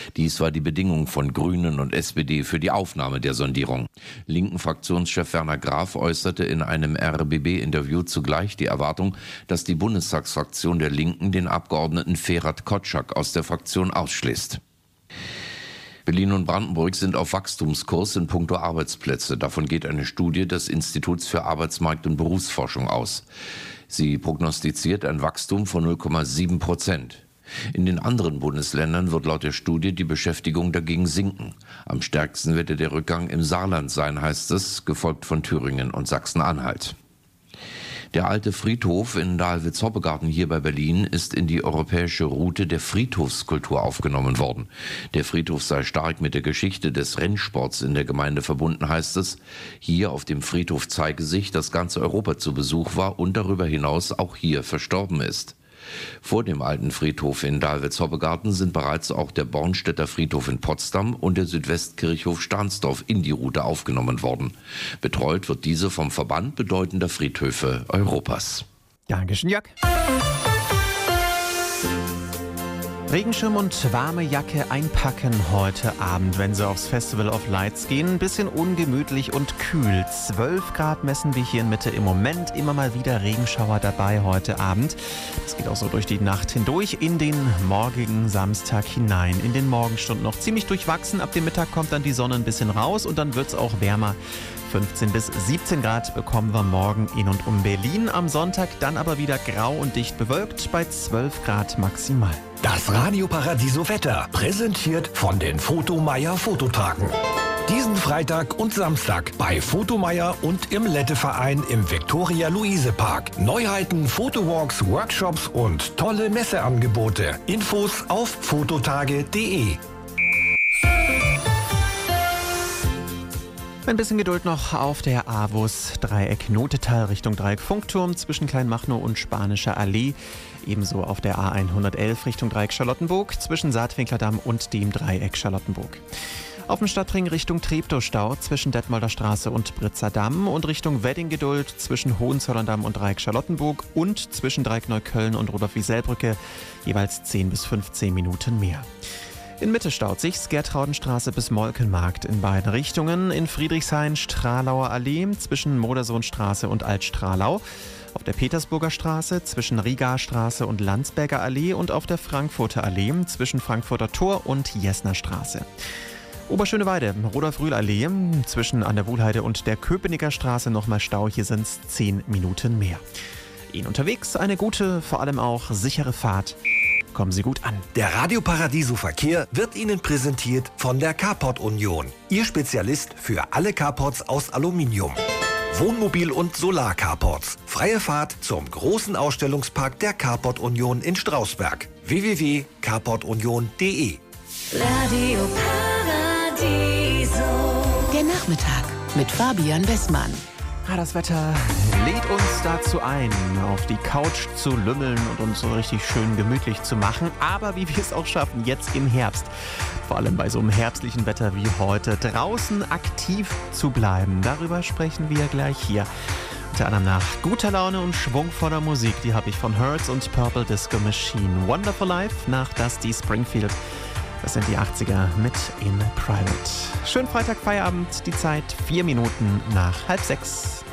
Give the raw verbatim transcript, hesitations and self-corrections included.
Dies war die Bedingung von Grünen und S P D für die Aufnahme der Sondierung. Linken Fraktionschef Werner Graf äußerte in einem R B B-Interview zugleich die Erwartung, dass die Bundestagsfraktion der Linken den Abgeordneten Ferhat Kotschak aus der Fraktion ausschließt. Berlin und Brandenburg sind auf Wachstumskurs in puncto Arbeitsplätze. Davon geht eine Studie des Instituts für Arbeitsmarkt- und Berufsforschung aus. Sie prognostiziert ein Wachstum von null Komma sieben Prozent. In den anderen Bundesländern wird laut der Studie die Beschäftigung dagegen sinken. Am stärksten werde der Rückgang im Saarland sein, heißt es, gefolgt von Thüringen und Sachsen-Anhalt. Der alte Friedhof in Dahlwitz-Hoppegarten hier bei Berlin ist in die europäische Route der Friedhofskultur aufgenommen worden. Der Friedhof sei stark mit der Geschichte des Rennsports in der Gemeinde verbunden, heißt es. Hier auf dem Friedhof zeige sich, dass ganz Europa zu Besuch war und darüber hinaus auch hier verstorben ist. Vor dem alten Friedhof in Dahlwitz-Hoppegarten sind bereits auch der Bornstedter Friedhof in Potsdam und der Südwestkirchhof Stahnsdorf in die Route aufgenommen worden. Betreut wird diese vom Verband bedeutender Friedhöfe Europas. Dankeschön, Jörg. Regenschirm und warme Jacke einpacken heute Abend, wenn Sie aufs Festival of Lights gehen. Ein bisschen ungemütlich und kühl. zwölf Grad messen wir hier in Mitte im Moment. Immer mal wieder Regenschauer dabei heute Abend. Das geht auch so durch die Nacht hindurch in den morgigen Samstag hinein. In den Morgenstunden noch ziemlich durchwachsen. Ab dem Mittag kommt dann die Sonne ein bisschen raus und dann wird es auch wärmer. fünfzehn bis siebzehn Grad bekommen wir morgen in und um Berlin. Am Sonntag dann aber wieder grau und dicht bewölkt bei zwölf Grad maximal. Das Radio Paradiso Wetter, präsentiert von den Photomeier Fototagen. Diesen Freitag und Samstag bei Photomeier und im Lette-Verein im Viktoria-Luise-Park. Neuheiten, Fotowalks, Workshops und tolle Messeangebote. Infos auf fototage punkt de. Ein bisschen Geduld noch auf der AWUS Dreieck Notetal Richtung Dreieck Funkturm zwischen Kleinmachnow und Spanischer Allee. Ebenso auf der A hundertelf Richtung Dreieck Charlottenburg zwischen Saatwinklerdamm und dem Dreieck Charlottenburg. Auf dem Stadtring Richtung Treptowstau zwischen Detmolder Straße und Britzer Damm und Richtung Weddinggeduld zwischen Hohenzollern-Damm und Dreieck Charlottenburg und zwischen Dreieck Neukölln und Rudolf-Wieselbrücke jeweils zehn bis fünfzehn Minuten mehr. In Mitte staut sich's, Gertraudenstraße bis Molkenmarkt in beiden Richtungen. In Friedrichshain Stralauer Allee zwischen Modersohnstraße und Altstralau. Auf der Petersburger Straße zwischen Rigastraße und Landsberger Allee und auf der Frankfurter Allee zwischen Frankfurter Tor und Jesner Straße. Oberschöneweide, Rudolf-Rühl-Allee zwischen an der Wuhlheide und der Köpenicker Straße nochmal Stau. Hier sind's zehn Minuten mehr. Ihnen unterwegs eine gute, vor allem auch sichere Fahrt. Kommen Sie gut an. Der Radio Paradiso Verkehr wird Ihnen präsentiert von der Carport Union. Ihr Spezialist für alle Carports aus Aluminium. Wohnmobil- und Solar-Carports. Freie Fahrt zum großen Ausstellungspark der Carport Union in Strausberg. w w w punkt carport union punkt de. Radio Paradiso. Der Nachmittag mit Fabian Westmann. Ah, das Wetter lädt uns dazu ein, auf die Couch zu lümmeln und uns so richtig schön gemütlich zu machen. Aber wie wir es auch schaffen, jetzt im Herbst, vor allem bei so einem herbstlichen Wetter wie heute, draußen aktiv zu bleiben. Darüber sprechen wir gleich hier. Unter anderem nach guter Laune und schwungvoller Musik. Die habe ich von Hertz und Purple Disco Machine. Wonderful Life nach Dusty Springfield. Das sind die achtziger mit In Private. Schönen Freitag, Feierabend, die Zeit vier Minuten nach halb sechs.